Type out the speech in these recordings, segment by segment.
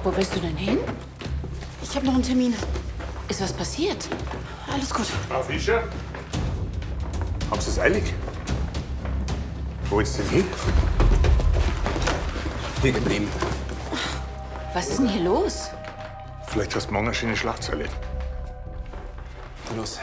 Wo willst du denn hin? Ich habe noch einen Termin. Ist was passiert? Alles gut. Frau Fischer? Haben Sie es eilig? Wo willst du denn hin? Hier geblieben. Was ist denn hier los? Vielleicht hast du morgen eine schöne Schlagzeile. Na los.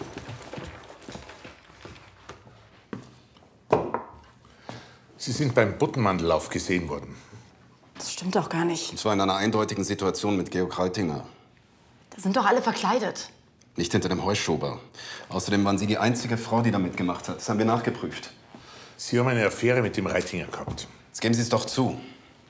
Sie sind beim Buttenmandellauf gesehen worden. Das stimmt doch gar nicht. Und zwar in einer eindeutigen Situation mit Georg Reitinger. Da sind doch alle verkleidet. Nicht hinter dem Heuschober. Außerdem waren Sie die einzige Frau, die da mitgemacht hat. Das haben wir nachgeprüft. Sie haben eine Affäre mit dem Reitinger gehabt. Jetzt geben Sie es doch zu.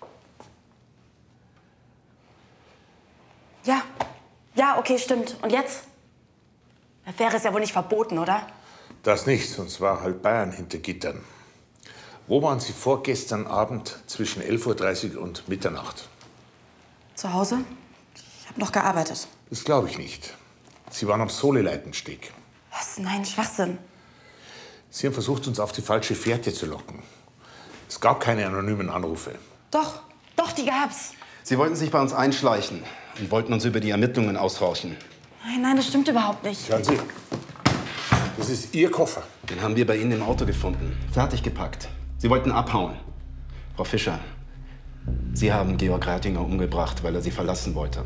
Ja. Ja, okay, stimmt. Und jetzt? Affäre ist ja wohl nicht verboten, oder? Das nicht, sonst war halt Bayern hinter Gittern. Wo waren Sie vorgestern Abend zwischen 11:30 Uhr und Mitternacht? Zu Hause? Ich habe noch gearbeitet. Das glaube ich nicht. Sie waren am Soleleitensteg. Was? Nein, Schwachsinn. Sie haben versucht, uns auf die falsche Fährte zu locken. Es gab keine anonymen Anrufe. Doch, die gab's. Sie wollten sich bei uns einschleichen und wollten uns über die Ermittlungen aushorchen. Nein, das stimmt überhaupt nicht. Schauen Sie, das ist Ihr Koffer. Den haben wir bei Ihnen im Auto gefunden. Fertig gepackt. Sie wollten abhauen. Frau Fischer, Sie haben Georg Reitinger umgebracht, weil er Sie verlassen wollte.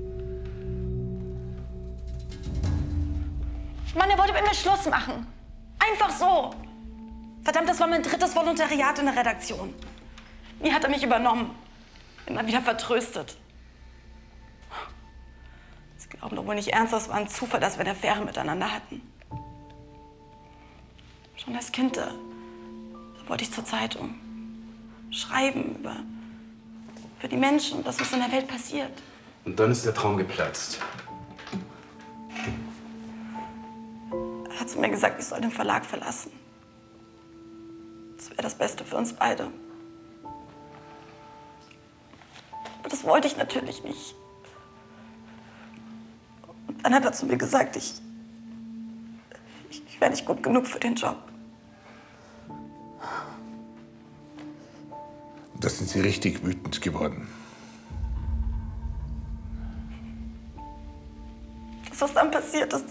Mann, er wollte mit mir Schluss machen. Einfach so. Verdammt, das war mein 3. Volontariat in der Redaktion. Nie hat er mich übernommen. Immer wieder vertröstet. Sie glauben doch wohl nicht ernst, das war ein Zufall, dass wir eine Affäre miteinander hatten. Schon als Kind, da wollte ich zur Zeitung. Schreiben über die Menschen, das, was in der Welt passiert. Und dann ist der Traum geplatzt. Er hat zu mir gesagt, ich soll den Verlag verlassen. Das wäre das Beste für uns beide. Aber das wollte ich natürlich nicht. Und dann hat er zu mir gesagt, ich wäre nicht gut genug für den Job. Da sind Sie richtig wütend geworden. Das, was dann passiert ist,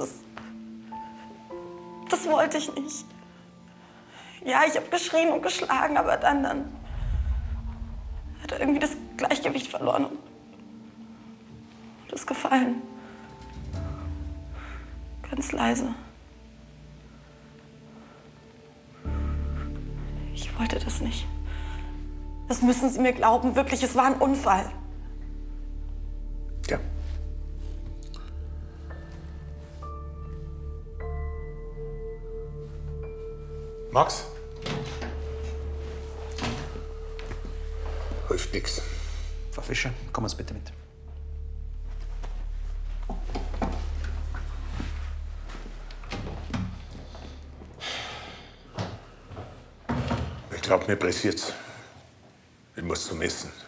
das wollte ich nicht. Ja, ich habe geschrien und geschlagen, aber dann hat er irgendwie das Gleichgewicht verloren und ist gefallen. Ganz leise. Ich wollte das nicht. Das müssen Sie mir glauben, wirklich, es war ein Unfall. Ja. Max? Hilft nix. Frau Fischer, kommen Sie bitte mit. Ich glaube, mir pressiert's. Ich muss zum Essen.